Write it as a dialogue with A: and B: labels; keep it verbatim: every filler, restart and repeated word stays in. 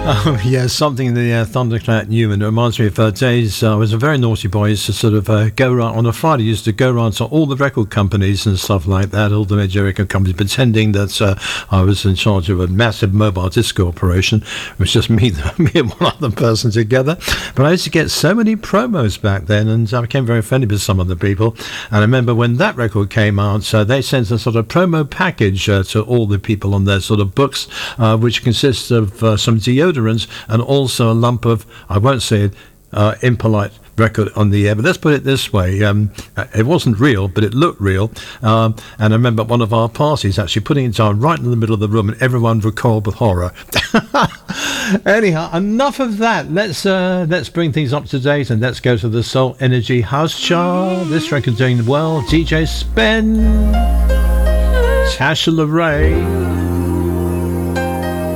A: Oh, yeah, something in the uh, Thunderclap Newman. It reminds me of uh, days. uh, I was a very naughty boy. I used to sort of uh, go around on a Friday. Used to go around to all the record companies and stuff like that, all the major record companies, pretending that uh, I was in charge of a massive mobile disco operation. It was just me, me and one other person together. But I used to get so many promos back then, and I became very friendly with some of the people. And I remember when that record came out, so they sent a sort of promo package uh, to all the people on their sort of books, uh, which consists of uh, some deodorants and also a lump of, I won't say it, uh, impolite record on the air, but let's put it this way, um, it wasn't real, but it looked real, um, and I remember at one of our parties actually putting it down right in the middle of the room and everyone recoiled with horror. Anyhow, enough of that. Let's uh, let's bring things up to date and let's go to the Soul Energy House Chart. This record doing well. D J Spen, Tasha LaRae.